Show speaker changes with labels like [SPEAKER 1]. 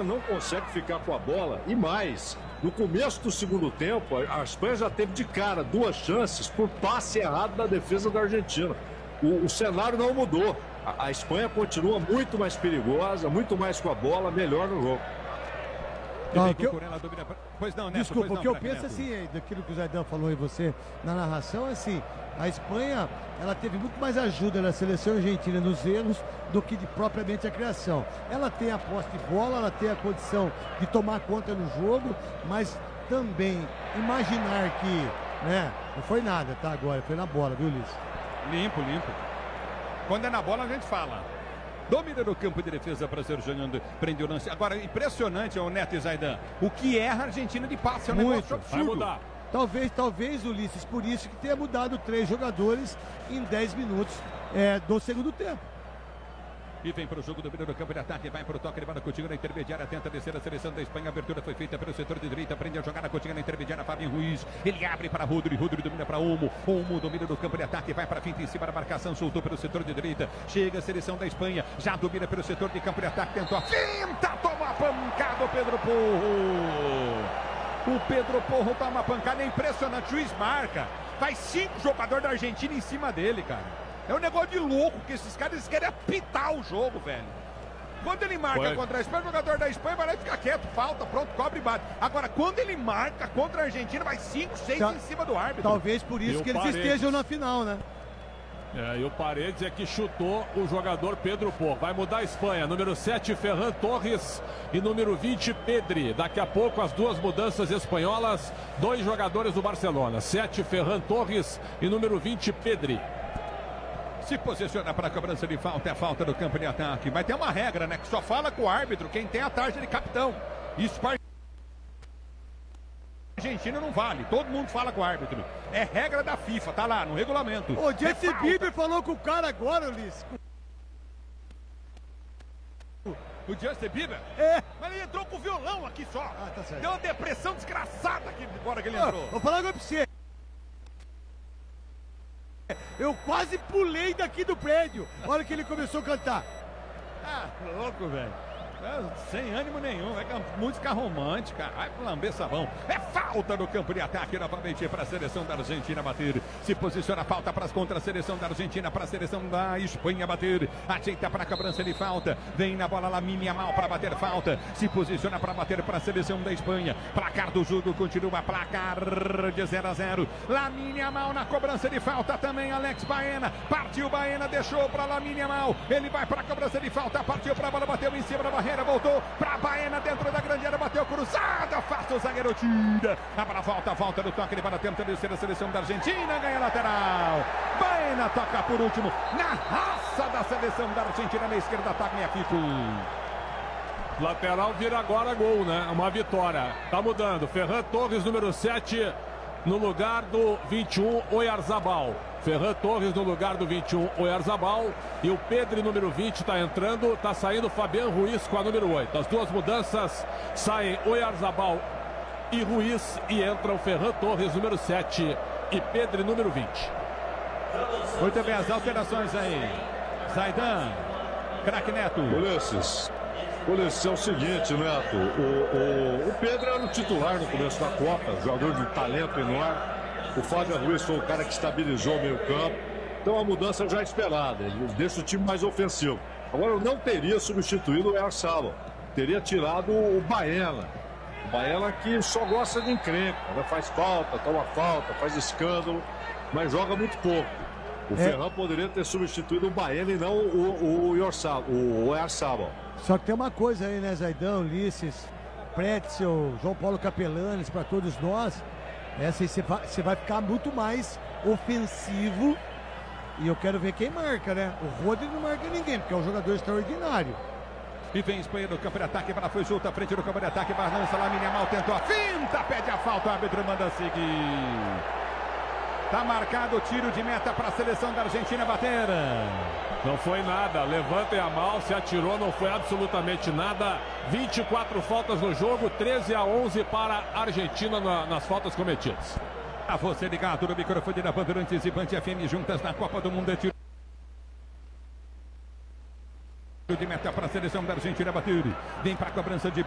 [SPEAKER 1] não consegue ficar com a bola. E mais, no começo do segundo tempo, a Espanha já teve de cara 2 chances por passe errado da defesa da Argentina. O cenário não mudou. A Espanha continua muito mais perigosa, muito mais com a bola, melhor no jogo.
[SPEAKER 2] Desculpa, o que eu penso assim, daquilo que o Zaidan falou e você na narração, é assim, a Espanha, ela teve muito mais ajuda da seleção argentina nos erros do que propriamente a criação. Ela tem a posse de bola, ela tem a condição de tomar conta no jogo, mas também imaginar que, né, não foi nada, tá, agora, foi na bola, viu, Ulisses?
[SPEAKER 3] Limpo. Quando é na bola, a gente fala. Domina no campo de defesa para ser Júnior, prende o lance. Agora, impressionante, o Neto e Zaidan. O que erra a Argentina de passe, é um negócio absurdo.
[SPEAKER 2] Vai mudar. Talvez, Ulisses, por isso que tenha mudado 3 jogadores em 10 minutos do segundo tempo.
[SPEAKER 3] E vem para o jogo, domina no campo de ataque, vai para o toque, levando a Coutinho na intermediária, tenta descer a seleção da Espanha, a abertura foi feita pelo setor de direita, prende a jogada, Coutinho na intermediária, Fabinho Ruiz, ele abre para Rodri domina para Olmo domina no campo de ataque, vai para a finta em cima da marcação, soltou pelo setor de direita, chega a seleção da Espanha, já domina pelo setor de campo de ataque, tentou a finta, toma a pancada o Pedro Porro. O Pedro Porro toma a pancada, é impressionante, o juiz marca, vai 5 jogadores da Argentina em cima dele, cara. É um negócio de louco que esses caras eles querem apitar o jogo, velho. Quando ele marca contra a Espanha, o jogador da Espanha vai lá e fica quieto, falta, pronto, cobre e bate. Agora, quando ele marca contra a Argentina, vai 5, 6 em cima do árbitro.
[SPEAKER 2] Talvez por isso que eles estejam na final, né?
[SPEAKER 4] E o Paredes é que chutou o jogador Pedro Porro. Vai mudar a Espanha. Número 7, Ferran Torres. E número 20, Pedri. Daqui a pouco as 2 mudanças espanholas. 2 jogadores do Barcelona. 7, Ferran Torres. E número 20, Pedri.
[SPEAKER 3] Se posiciona para a cobrança de falta, é falta do campo de ataque. Vai ter uma regra, né? Que só fala com o árbitro quem tem a tarja de capitão. Isso para a Argentina não vale. Todo mundo fala com o árbitro. É regra da FIFA, tá lá no regulamento.
[SPEAKER 2] O Justin Bieber falou com o cara agora, Ulisses.
[SPEAKER 3] O Justin Bieber? Mas ele entrou com o violão aqui só.
[SPEAKER 2] Tá certo.
[SPEAKER 3] Deu uma depressão desgraçada aqui agora que ele entrou.
[SPEAKER 2] Vou falar agora pra você. Eu quase pulei daqui do prédio. Olha que ele começou a cantar.
[SPEAKER 3] Ah, louco, velho. Sem ânimo nenhum, é música romântica, vai lamber sabão. É falta no campo de ataque novamente para a seleção da Argentina bater. Se posiciona a falta para contra a seleção da Argentina, para a seleção da Espanha bater. Ajeita para a cobrança de falta. Vem na bola Lamine Yamal para bater falta. Se posiciona para bater para a seleção da Espanha. Placar do jogo continua, placar de 0-0. Lamine Yamal na cobrança de falta também, Alex Baena. Partiu Baena, deixou para Lamine Yamal. Ele vai para a cobrança de falta, partiu para a bola, bateu em cima da barreira. Voltou para Baena dentro da grande área, bateu cruzada, afasta o zagueiro, tira. Para volta do toque, ele para tentar descer a seleção da Argentina, ganha lateral. Baena toca por último, na raça da seleção da Argentina, na esquerda, ataque Mefico.
[SPEAKER 4] Lateral vira agora gol, né? Uma vitória. Tá mudando. Ferran Torres, número 7, no lugar do 21, Oyarzabal. Ferran Torres no lugar do 21, Oyarzabal. E o Pedri, número 20, está entrando. Está saindo Fabián Ruiz com a número 8. As 2 mudanças saem Oyarzabal e Ruiz. E entra o Ferran Torres, número 7, e Pedri, número 20.
[SPEAKER 3] Muito bem, as alterações aí. Zaidan, craque Neto.
[SPEAKER 1] Ulisses, é o seguinte, Neto. O Pedro era o titular no começo da Copa, jogador de talento enorme. O Fabián Ruiz foi o cara que estabilizou o meio-campo. Então a mudança já é esperada. Ele deixa o time mais ofensivo. Agora eu não teria substituído o Oyarzabal. Teria tirado o Baena. O Baena que só gosta de encrenca. Né? Faz falta, toma falta, faz escândalo, mas joga muito pouco. O Ferran poderia ter substituído o Baena e não o Oyarzabal.
[SPEAKER 2] Só que tem uma coisa aí, né, Zaidan, Ulisses, Pretzel, João Paulo Capelanes, para todos nós. Você vai ficar muito mais ofensivo. E eu quero ver quem marca, né? O Rodri não marca ninguém, porque é um jogador extraordinário.
[SPEAKER 3] E vem Espanha no campo de ataque, ela foi solta à frente do campo de ataque, balança, Lamine Yamal tentou a finta, pede a falta, o árbitro manda seguir. Tá marcado o tiro de meta para a seleção da Argentina bater.
[SPEAKER 4] Não foi nada, levanta Yamal, se atirou, não foi absolutamente nada. 24 faltas no jogo, 13-11 para a Argentina nas faltas cometidas.
[SPEAKER 3] A você ligado no microfone da Bandeirantes e Band FM juntas na Copa do Mundo. Tiro de meta para a seleção da Argentina bater. Vem para a cobrança de